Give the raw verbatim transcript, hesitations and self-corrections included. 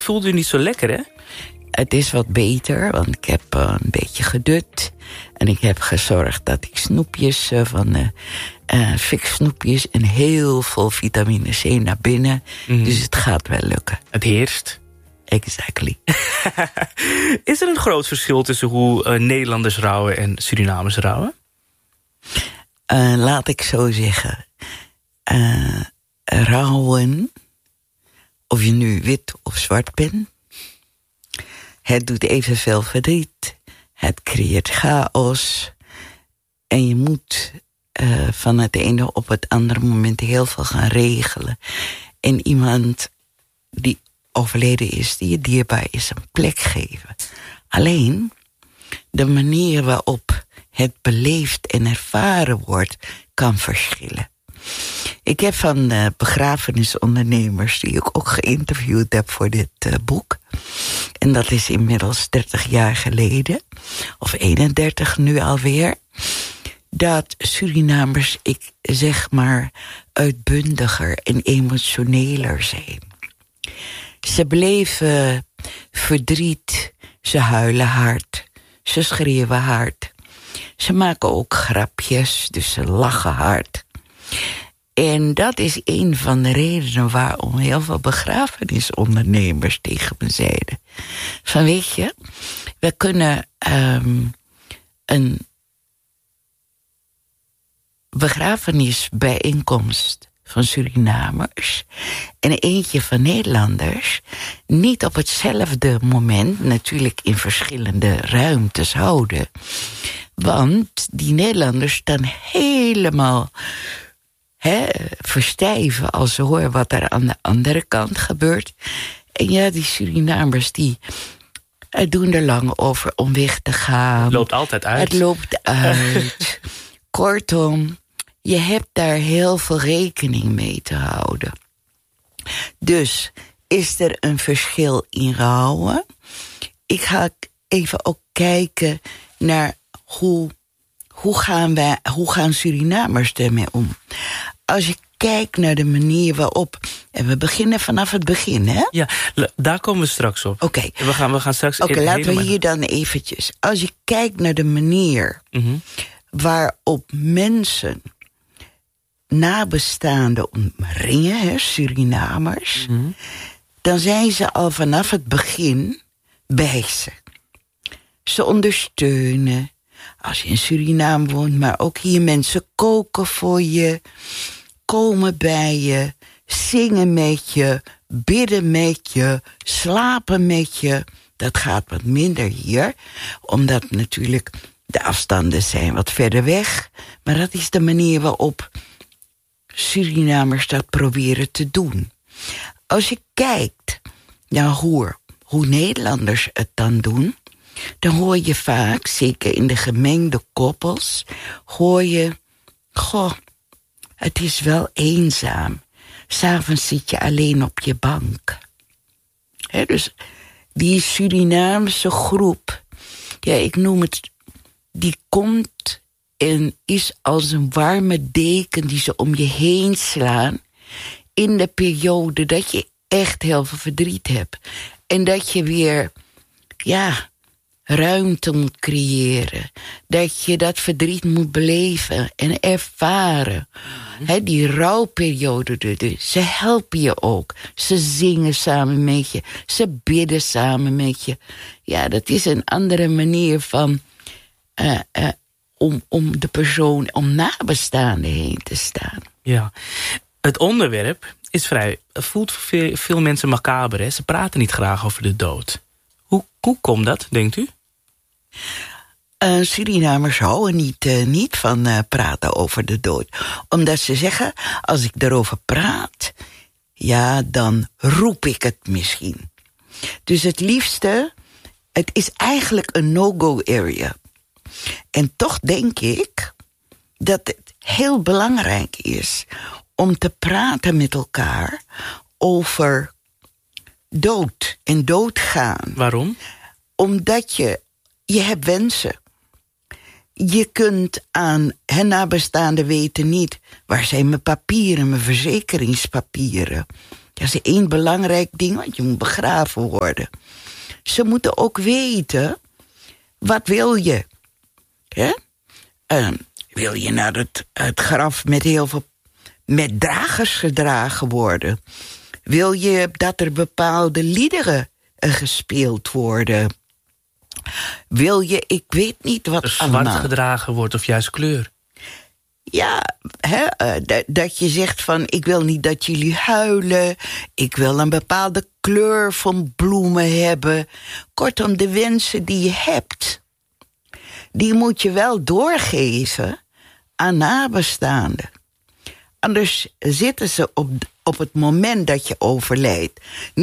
Voelt u niet zo lekker, hè? Het is wat beter, want ik heb uh, een beetje gedut. En ik heb gezorgd dat ik snoepjes uh, van uh, uh, fiksnoepjes en heel veel vitamine C naar binnen. Mm. Dus het gaat wel lukken. Het heerst. Exactly. Is er een groot verschil tussen hoe uh, Nederlanders rouwen en Surinamers rouwen? Uh, laat ik zo zeggen. Uh, rouwen, of je nu wit of zwart bent, het doet evenveel verdriet. Het creëert chaos. En je moet uh, van het ene op het andere moment heel veel gaan regelen. En iemand die overleden is, die je dierbaar is, een plek geven. Alleen, de manier waarop het beleefd en ervaren wordt, kan verschillen. Ik heb van uh, begrafenisondernemers die ik ook geïnterviewd heb voor dit uh, boek. En dat is inmiddels dertig jaar geleden, of eenendertig nu alweer, dat Surinamers, ik zeg maar, uitbundiger en emotioneler zijn. Ze beleven verdriet, ze huilen hard, ze schreeuwen hard. Ze maken ook grapjes, dus ze lachen hard. En dat is een van de redenen waarom heel veel begrafenisondernemers tegen me zeiden. Van weet je, we kunnen um, een begrafenisbijeenkomst van Surinamers en eentje van Nederlanders niet op hetzelfde moment, natuurlijk in verschillende ruimtes houden. Want die Nederlanders dan helemaal He, verstijven als ze horen wat er aan de andere kant gebeurt. En ja, die Surinamers die doen er lang over om weg te gaan. Het loopt altijd uit. Het loopt uit. Kortom, je hebt daar heel veel rekening mee te houden. Dus is er een verschil in rouwen? Ik ga even ook kijken naar hoe, hoe, gaan, wij, hoe gaan Surinamers ermee om. Als je kijkt naar de manier waarop, en we beginnen vanaf het begin, hè? Ja, daar komen we straks op. Oké. Okay. We gaan, we gaan straks... Oké, okay, laten helemaal... we hier dan eventjes. Als je kijkt naar de manier mm-hmm. waarop mensen nabestaanden omringen, hè, Surinamers, mm-hmm. dan zijn ze al vanaf het begin bij ze. Ze ondersteunen. Als je in Suriname woont, maar ook hier mensen koken voor je, komen bij je, zingen met je, bidden met je, slapen met je. Dat gaat wat minder hier, omdat natuurlijk de afstanden zijn wat verder weg. Maar dat is de manier waarop Surinamers dat proberen te doen. Als je kijkt naar hoe, hoe Nederlanders het dan doen, dan hoor je vaak, zeker in de gemengde koppels, hoor je, goh, het is wel eenzaam. 'S Avonds zit je alleen op je bank. He, dus die Surinaamse groep, ja, ik noem het, die komt en is als een warme deken die ze om je heen slaan in de periode dat je echt heel veel verdriet hebt. En dat je weer, ja, ruimte moet creëren. Dat je dat verdriet moet beleven en ervaren. Mm-hmm. He, die rouwperiode, dus, ze helpen je ook. Ze zingen samen met je. Ze bidden samen met je. Ja, dat is een andere manier van Uh, uh, om, om de persoon, om nabestaanden heen te staan. Ja, het onderwerp is vrij, voelt voor veel, veel mensen macaber. Hè? Ze praten niet graag over de dood. Hoe, hoe komt dat, denkt u? Uh, Surinamers houden niet, uh, niet van uh, praten over de dood. Omdat ze zeggen, als ik erover praat, ja, dan roep ik het misschien. Dus het liefste, het is eigenlijk een no-go area. En toch denk ik dat het heel belangrijk is om te praten met elkaar over dood en doodgaan. Waarom? Omdat je, je hebt wensen. Je kunt aan hen nabestaanden weten niet, waar zijn mijn papieren, mijn verzekeringspapieren? Dat is één belangrijk ding, want je moet begraven worden. Ze moeten ook weten, wat wil je? Hè? Uh, wil je naar het, het graf met heel veel met dragers gedragen worden? Wil je dat er bepaalde liederen uh, gespeeld worden? Wil je, ik weet niet wat zwart allemaal. gedragen wordt of juist kleur? Ja, hè, uh, d- dat je zegt van, ik wil niet dat jullie huilen. Ik wil een bepaalde kleur van bloemen hebben. Kortom, de wensen die je hebt, die moet je wel doorgeven aan nabestaanden. Anders zitten ze op, op het moment dat je overlijdt